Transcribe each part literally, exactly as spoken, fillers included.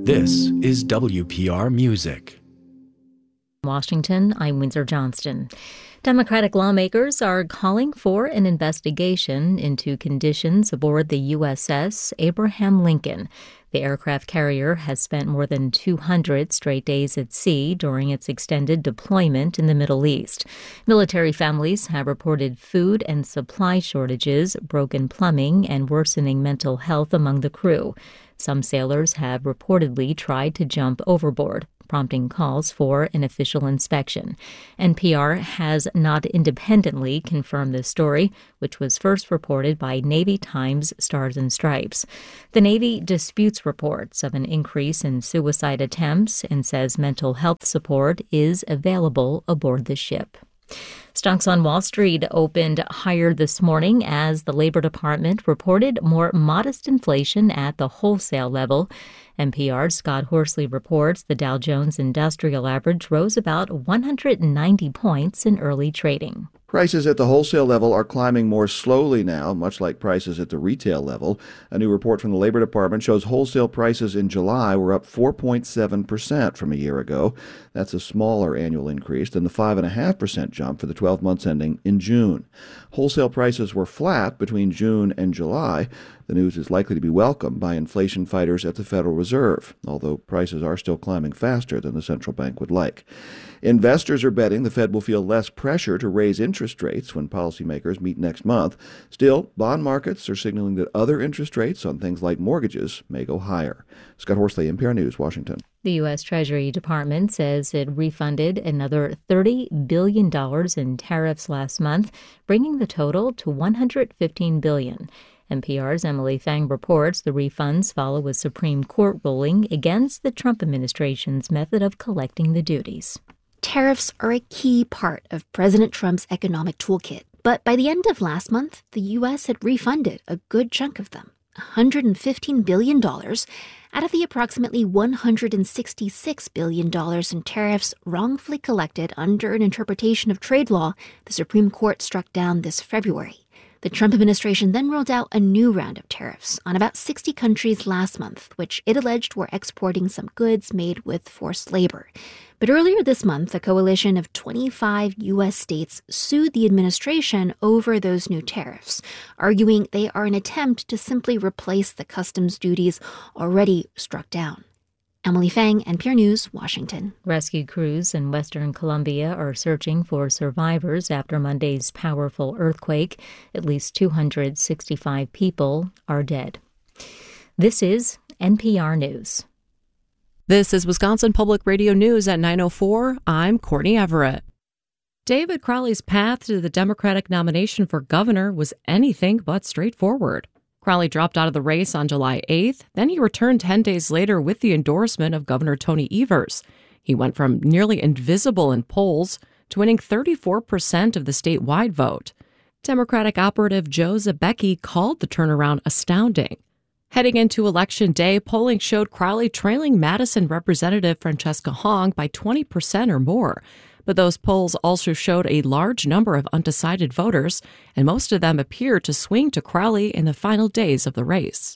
This is W P R Music. Washington, I'm Windsor Johnston. Democratic lawmakers are calling for an investigation into conditions aboard the U S S Abraham Lincoln. The aircraft carrier has spent more than two hundred straight days at sea during its extended deployment in the Middle East. Military families have reported food and supply shortages, broken plumbing, and worsening mental health among the crew. Some sailors have reportedly tried to jump overboard, prompting calls for an official inspection. N P R has not independently confirmed this story, which was first reported by Navy Times Stars and Stripes. The Navy disputes reports of an increase in suicide attempts and says mental health support is available aboard the ship. Stocks on Wall Street opened higher this morning as the Labor Department reported more modest inflation at the wholesale level. N P R's Scott Horsley reports the Dow Jones Industrial Average rose about one hundred ninety points in early trading. Prices at the wholesale level are climbing more slowly now, much like prices at the retail level. A new report from the Labor Department shows wholesale prices in July were up four point seven percent from a year ago. That's a smaller annual increase than the five point five percent jump for the twelve months ending in June. Wholesale prices were flat between June and July. The news is likely to be welcomed by inflation fighters at the Federal Reserve, although prices are still climbing faster than the central bank would like. Investors are betting the Fed will feel less pressure to raise interest rates when policymakers meet next month. Still, bond markets are signaling that other interest rates on things like mortgages may go higher. Scott Horsley, N P R News, Washington. The U S. Treasury Department says it refunded another thirty billion dollars in tariffs last month, bringing the total to one hundred fifteen billion dollars. N P R's Emily Fang reports the refunds follow a Supreme Court ruling against the Trump administration's method of collecting the duties. Tariffs are a key part of President Trump's economic toolkit. But by the end of last month, the U S had refunded a good chunk of them, one hundred fifteen billion dollars, out of the approximately one hundred sixty-six billion dollars in tariffs wrongfully collected under an interpretation of trade law the Supreme Court struck down this February. The Trump administration then rolled out a new round of tariffs on about sixty countries last month, which it alleged were exporting some goods made with forced labor. But earlier this month, a coalition of twenty-five U S states sued the administration over those new tariffs, arguing they are an attempt to simply replace the customs duties already struck down. Emily Fang, N P R News, Washington. Rescue crews in Western Colombia are searching for survivors after Monday's powerful earthquake. At least two hundred sixty-five people are dead. This is N P R News. This is Wisconsin Public Radio News at nine oh four. I'm Courtney Everett. David Crowley's path to the Democratic nomination for governor was anything but straightforward. Crowley dropped out of the race on July eighth. Then he returned ten days later with the endorsement of Governor Tony Evers. He went from nearly invisible in polls to winning thirty-four percent of the statewide vote. Democratic operative Joe Zabecki called the turnaround astounding. Heading into Election Day, polling showed Crowley trailing Madison Representative Francesca Hong by twenty percent or more. But those polls also showed a large number of undecided voters, and most of them appeared to swing to Crowley in the final days of the race.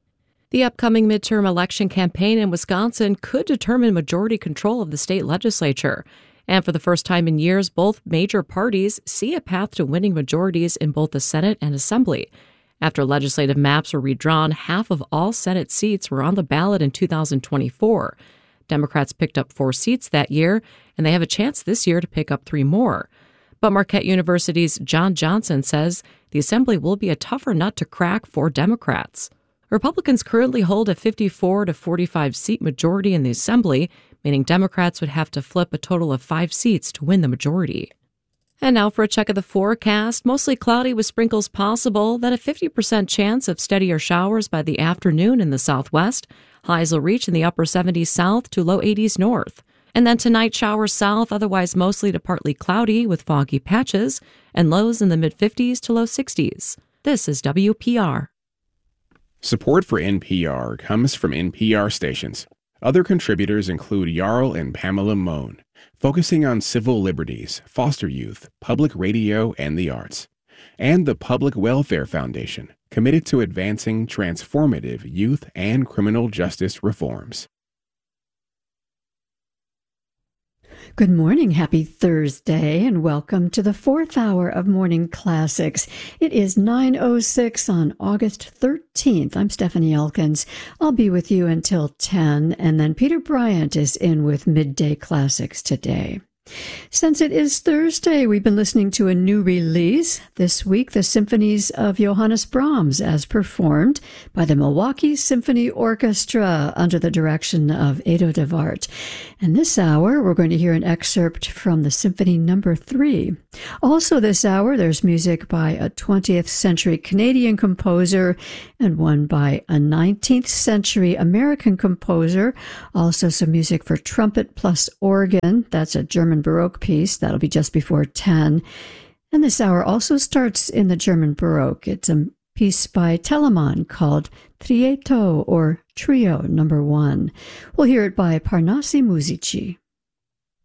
The upcoming midterm election campaign in Wisconsin could determine majority control of the state legislature. And for the first time in years, both major parties see a path to winning majorities in both the Senate and Assembly. After legislative maps were redrawn, half of all Senate seats were on the ballot in two thousand twenty-four. Democrats picked up four seats that year, and they have a chance this year to pick up three more. But Marquette University's John Johnson says the Assembly will be a tougher nut to crack for Democrats. Republicans currently hold a fifty-four to forty-five seat majority in the Assembly, meaning Democrats would have to flip a total of five seats to win the majority. And now for a check of the forecast. Mostly cloudy with sprinkles possible, then a fifty percent chance of steadier showers by the afternoon in the southwest. Highs will reach in the upper seventies south to low eighties north. And then tonight, showers south, otherwise mostly to partly cloudy with foggy patches, and lows in the mid-fifties to low sixties. This is W P R. Support for N P R comes from N P R stations. Other contributors include Jarl and Pamela Mohn, focusing on civil liberties, foster youth, public radio, and the arts. And the Public Welfare Foundation, committed to advancing transformative youth and criminal justice reforms. Good morning, happy Thursday, and welcome to the fourth hour of Morning Classics. It is nine oh six on August thirteenth. I'm Stephanie Elkins. I'll be with you until ten, and then Peter Bryant is in with Midday Classics today. Since it is Thursday, we've been listening to a new release. This week, the symphonies of Johannes Brahms as performed by the Milwaukee Symphony Orchestra under the direction of Edo de Waart. And this hour, we're going to hear an excerpt from the Symphony Number Three. Also this hour, there's music by a twentieth century Canadian composer and one by a nineteenth century American composer. Also some music for trumpet plus organ. That's a German Baroque piece. That'll be just before ten. And this hour also starts in the German Baroque. It's a piece by Telemann called Trieto, or Trio Number One. We'll hear it by Parnassi Musici.